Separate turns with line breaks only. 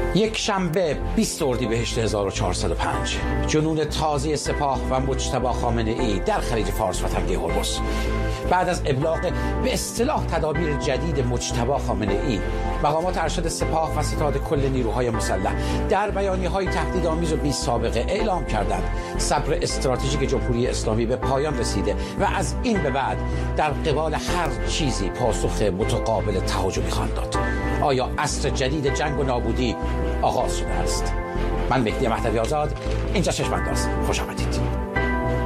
یک شنبه 20 اردیبهشت 1405 جنون تازه سپاه و مجتبی خامنه‌ای در خلیج فارس و تنگه هرمز. بعد از ابلاغ به اصطلاح تدابیر جدید مجتبی خامنه‌ای، مقامات ارشد سپاه و ستاد کل نیروهای مسلح در بیانیه‌های تهدیدآمیز و بی سابقه اعلام کردند صبر استراتژیک جمهوری اسلامی به پایان رسیده و از این به بعد در قبال هر چیزی پاسخ متقابل تهاجمی خواهند داد. آیا عصر جدید جنگ و نابودی آغاز شده است؟ من مهدی مهدوی آزاد، اینجا چشم‌انداز. خوش آمدید.